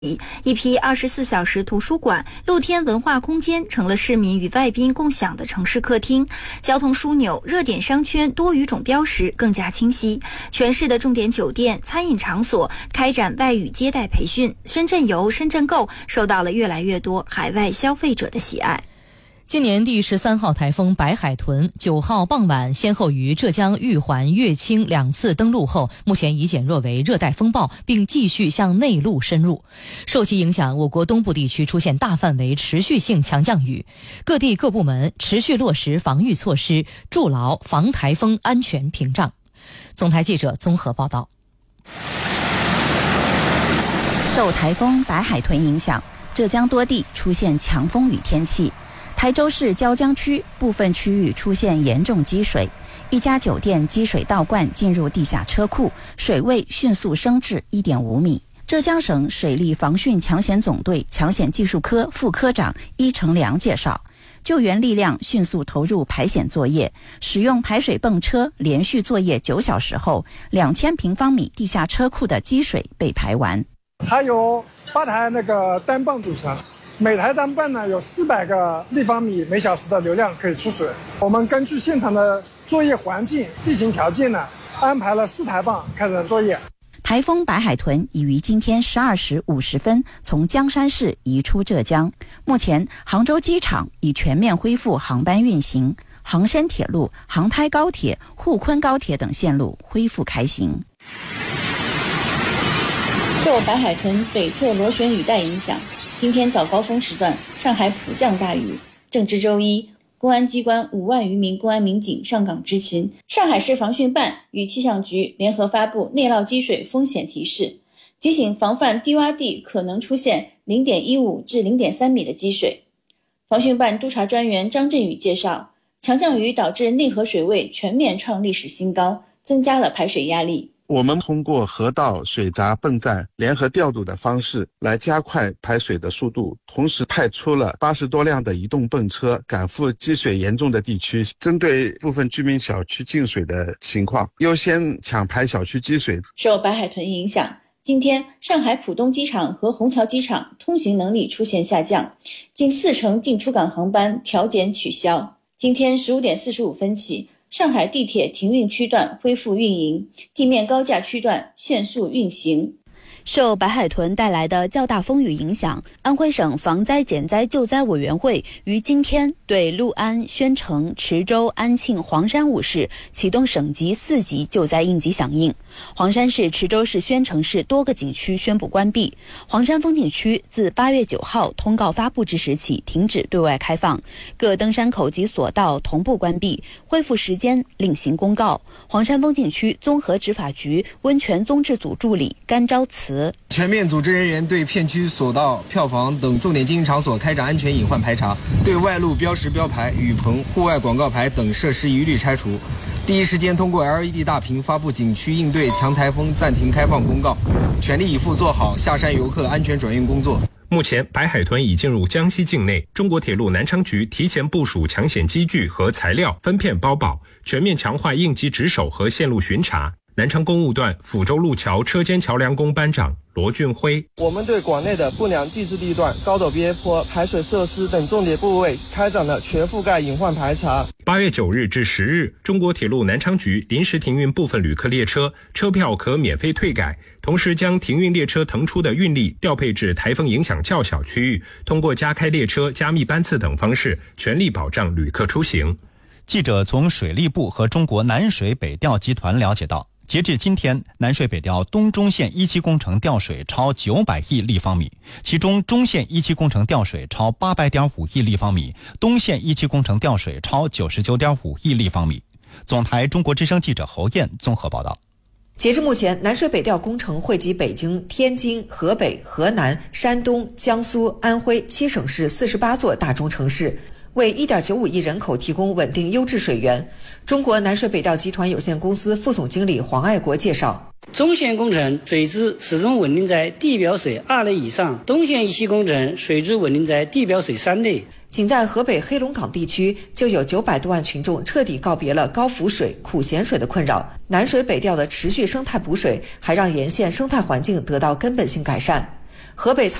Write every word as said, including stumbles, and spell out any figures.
一批二十四小时图书馆、露天文化空间成了市民与外宾共享的城市客厅。交通枢纽、热点商圈多语种标识更加清晰。全市的重点酒店、餐饮场所开展外语接待培训。深圳游、深圳购受到了越来越多海外消费者的喜爱。 今年第十三号台风白海豚九号傍晚先后于浙江玉环、乐清两次登陆后，目前已减弱为热带风暴，并继续向内陆深入。受其影响，我国东部地区出现大范围持续性强降雨，各地各部门持续落实防御措施，筑牢防台风安全屏障。总台记者综合报道。 受台风白海豚影响，浙江多地出现强风雨天气。台州市椒江区部分区域出现严重积水，一家酒店积水倒灌进入地下车库，水位迅速升至 一点五米。浙江省水利防汛抢险总队抢险技术科副科长伊成良介绍，救援力量迅速投入排险作业，使用排水泵车连续作业九小时后，两千平方米地下车库的积水被排完。 它由八台那个单泵组成，每台单泵呢有四百个立方米每小时的流量可以出水。我们根据现场的作业环境、地形条件呢，安排了四台泵开展作业。 台风白海豚已于今天十二时五十分从江山市移出浙江，目前杭州机场已全面恢复航班运行，杭深铁路、杭台高铁、沪昆高铁等线路恢复开行。 受白海豚北侧螺旋雨带影响，今天早高峰时段，上海普降大雨。正值周一，公安机关五万余名公安民警上岗执勤。上海市防汛办与气象局联合发布内涝积水风险提示，提醒防范低洼地可能出现 零点一五 至 零点三米的积水。防汛办督察专员张振宇介绍，强降雨导致内河水位全面创历史新高，增加了排水压力。 我们通过河道、水闸、泵站联合调度的方式来加快排水的速度，同时派出了八十多辆的移动泵车赶赴积水严重的地区，针对部分居民小区进水的情况，优先抢排小区积水。 受白海豚影响，今天上海浦东机场和虹桥机场通行能力出现下降，近四成进出港航班调减取消。今天十五点四十五分起，上海地铁停运区段恢复运营，地面高架区段限速运行。 受白海豚带来的较大风雨影响，安徽省防灾减灾救灾委员会于今天对六安、宣城、池州、安庆、黄山五市启动省级四级救灾应急响应。黄山市、池州市、宣城市多个景区宣布关闭，黄山风景区自八月九号通告发布之时起停止对外开放，各登山口及索道同步关闭，恢复时间另行公告。黄山风景区综合执法局温泉综治组助理甘昭慈， 全面组织人员对片区索道、票房等重点经营场所开展安全隐患排查，对外路标识标牌、雨棚、户外广告牌等设施一律拆除。第一时间通过 L E D 大屏发布景区应对强台风暂停开放公告，全力以赴做好下山游客安全转运工作。 目前，白海豚已进入江西境内，中国铁路南昌局提前部署抢险机具和材料，分片包保，全面强化应急值守和线路巡查。南昌公务段抚州路桥车间桥梁工班长罗俊辉， 我们对管内的不良地质地段、高陡边坡、排水设施等重点部位开展了全覆盖隐患排查。 八月九日至十日，中国铁路南昌局临时停运部分旅客列车，车票可免费退改，同时将停运列车腾出的运力调配至台风影响较小区域，通过加开列车、加密班次等方式，全力保障旅客出行。 记者从水利部和中国南水北调集团了解到，截至今天，南水北调东中线一期工程调水超九百亿立方米，其中中线一期工程调水超八百点五亿立方米，东线一期工程调水超九十九点五亿立方米。总台中国之声记者侯燕综合报道。 截至目前，南水北调工程惠及北京、天津、河北、河南、山东、江苏、安徽七省市四十八座大中城市，为 一点九五亿人口提供稳定优质水源。中国南水北调集团有限公司副总经理黄爱国介绍， 中线工程水质始终稳定在地表水二类以上，东线一期工程水质稳定在地表水三类。 仅在河北黑龙岗地区，就有九百多万群众彻底告别了高浮水、苦咸水的困扰。南水北调的持续生态补水，还让沿线生态环境得到根本性改善。 河北